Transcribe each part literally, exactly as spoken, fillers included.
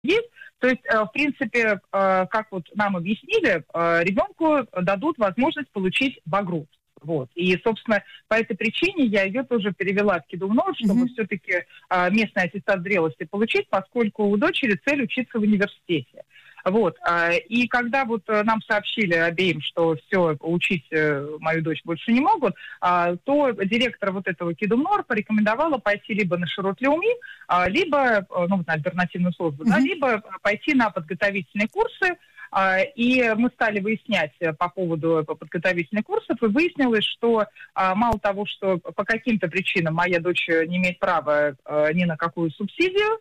есть. То есть, в принципе, как вот нам объяснили, ребенку дадут возможность получить багрут. Вот. И, собственно, по этой причине я ее тоже перевела в Кидулнор, чтобы mm-hmm. все-таки местный аттестат зрелости получить, поскольку у дочери цель учиться в университете. Вот. И когда вот нам сообщили обеим, что все, учить мою дочь больше не могут, то директор вот этого Кидулнор порекомендовала пойти либо на Широт Леуми, либо ну, на альтернативную службу, mm-hmm. да, либо пойти на подготовительные курсы. И мы стали выяснять по поводу подготовительных курсов, и выяснилось, что мало того, что по каким-то причинам моя дочь не имеет права ни на какую субсидию,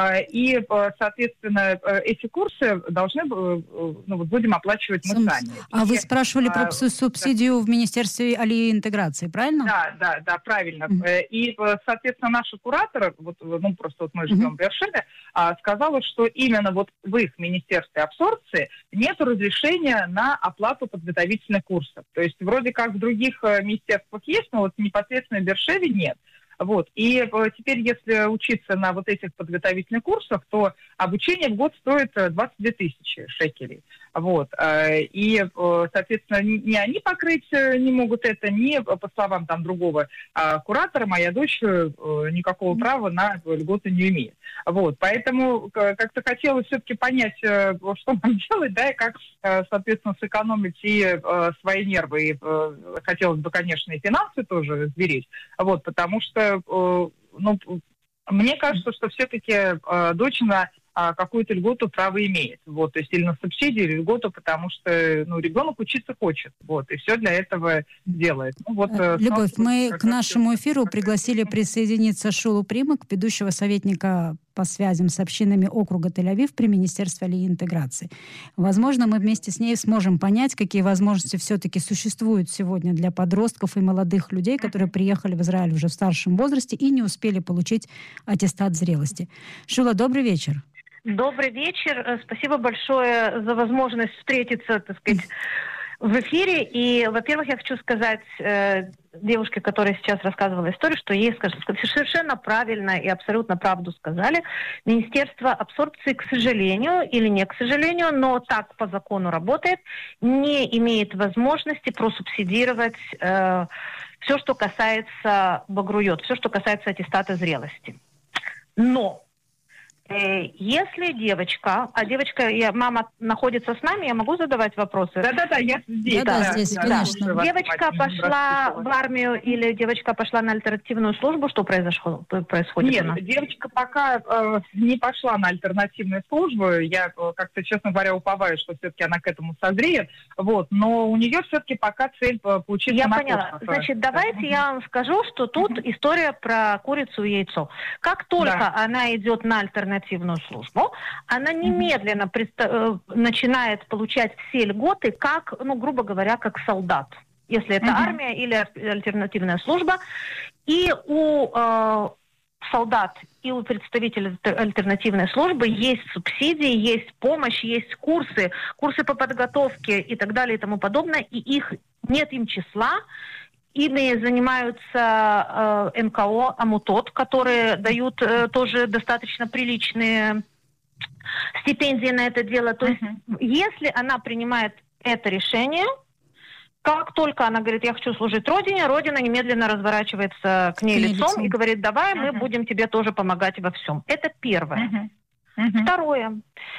и, соответственно, эти курсы должны, ну, вот, будем оплачивать мы сами. А и, вы спрашивали а, про субсидию да. в Министерстве Алии и интеграции, правильно? Да, да, да, правильно. Mm-hmm. И, соответственно, наша куратор, вот, ну, просто вот мы живем mm-hmm. в Бершеве, сказала, что именно вот в их Министерстве абсорбции нет разрешения на оплату подготовительных курсов. То есть вроде как в других министерствах есть, но вот непосредственно в Бершеве нет. Вот. И теперь, если учиться на вот этих подготовительных курсах, то обучение в год стоит двадцать две тысячи шекелей. Вот. И, соответственно, ни они покрыть не могут это, ни, по словам там другого куратора, моя дочь никакого права на льготу не имеет. Вот. Поэтому как-то хотелось все-таки понять, что нам делать, да, и как, соответственно, сэкономить и свои нервы. И хотелось бы, конечно, и финансы тоже сберечь. Вот, потому что, ну, мне кажется, что все-таки дочь на какую-то льготу право имеет. Вот, то есть или на субсидию, или льготу, потому что, ну, ребенок учиться хочет. Вот, и все для этого делает. Ну, вот, Любовь, мы к нашему эфиру пригласили присоединиться Шулу Примак, ведущего советника по связям с общинами округа Тель-Авив при Министерстве Алии и интеграции. Возможно, мы вместе с ней сможем понять, какие возможности все-таки существуют сегодня для подростков и молодых людей, которые приехали в Израиль уже в старшем возрасте и не успели получить аттестат зрелости. Шула, добрый вечер. Добрый вечер. Спасибо большое за возможность встретиться, так сказать, в эфире. И, во-первых, я хочу сказать э, девушке, которая сейчас рассказывала историю, что ей скажут, совершенно правильно и абсолютно правду сказали. Министерство абсорбции, к сожалению, или не к сожалению, но так по закону работает, не имеет возможности просубсидировать э, все, что касается багруйот, все, что касается аттестата зрелости. Но если девочка, а девочка, я, мама находится с нами, я могу задавать вопросы? Да-да-да, я здесь. Да, да, здесь, да, конечно. Да. Девочка пошла в армию или девочка пошла на альтернативную службу? Что произошло, происходит Нет, у нас? девочка пока э, не пошла на альтернативную службу. Я как-то, честно говоря, уповаю, что все-таки она к этому созреет. Вот, но у нее все-таки пока цель получить Я поняла. Значит, давайте я вам скажу, что тут uh-huh. история про курицу и яйцо. Как только да. она идет на альтернативную службу, она немедленно приста- начинает получать все льготы, как, ну, грубо говоря, как солдат. Если это uh-huh. армия или альтернативная служба. И у э, солдат, и у представителей альтернативной службы есть субсидии, есть помощь, есть курсы, курсы по подготовке и так далее и тому подобное. И их нет им числа. Ими занимаются э, эм ка о, Амутот, которые дают э, тоже достаточно приличные стипендии на это дело. То есть, uh-huh. если она принимает это решение, как только она говорит, я хочу служить Родине, Родина немедленно разворачивается к ней, к ней лицом, лицом и говорит, давай, uh-huh. мы будем тебе тоже помогать во всем. Это первое. Uh-huh. Uh-huh. Второе.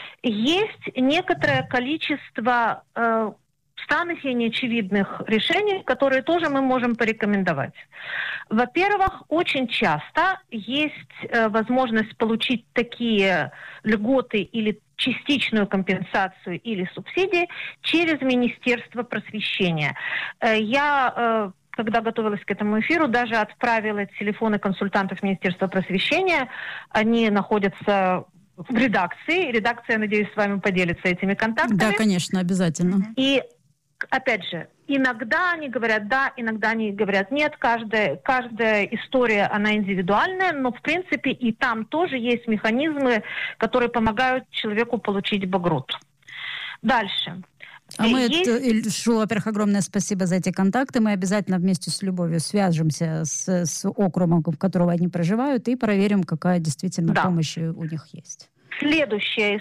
Есть некоторое количество э, странных и неочевидных решений, которые тоже мы можем порекомендовать. Во-первых, очень часто есть э, возможность получить такие льготы или частичную компенсацию или субсидии через Министерство просвещения. Э, я... Э, когда готовилась к этому эфиру, даже отправила телефоны консультантов Министерства просвещения. Они находятся в редакции. Редакция, надеюсь, с вами поделится этими контактами. Да, конечно, обязательно. И опять же, иногда они говорят да, иногда они говорят нет. Каждая, каждая история, она индивидуальная, но, в принципе, и там тоже есть механизмы, которые помогают человеку получить багрут. Дальше. А мы, есть... Шула, во-первых, огромное спасибо за эти контакты. Мы обязательно вместе с Любовью свяжемся с, с округом, в котором они проживают, и проверим, какая действительно да. помощь у них есть. Следующая